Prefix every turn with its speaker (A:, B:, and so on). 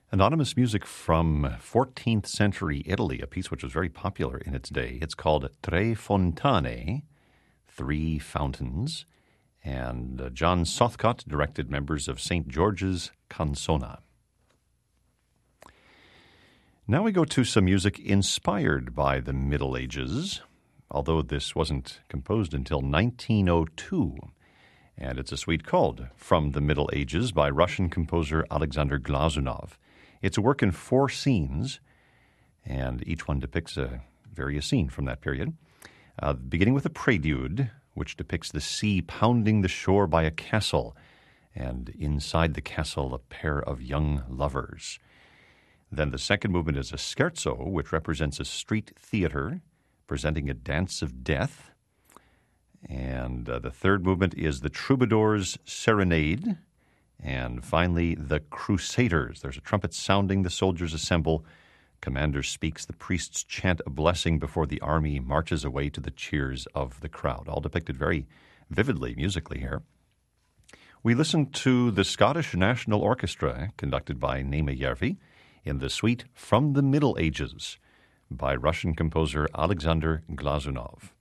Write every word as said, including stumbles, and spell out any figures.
A: Anonymous music from fourteenth century Italy, a piece which was very popular in its day. It's called Tre Fontane, Three Fountains, and uh, John Southcott directed members of Saint George's Canzona. Now we go to some music inspired by the Middle Ages, although this wasn't composed until nineteen oh two. And it's a suite called From the Middle Ages by Russian composer Alexander Glazunov. It's a work in four scenes, and each one depicts a various scene from that period, uh, beginning with a prelude, which depicts the sea pounding the shore by a castle, and inside the castle a pair of young lovers. Then the second movement is a scherzo, which represents a street theater presenting a dance of death. And uh, the third movement is the troubadour's serenade. And finally, the Crusaders. There's a trumpet sounding, the soldiers assemble. Commander speaks, the priests chant a blessing before the army marches away to the cheers of the crowd. All depicted very vividly musically here. We listen to the Scottish National Orchestra, conducted by Naima Järvi, in the suite From the Middle Ages by Russian composer Alexander Glazunov.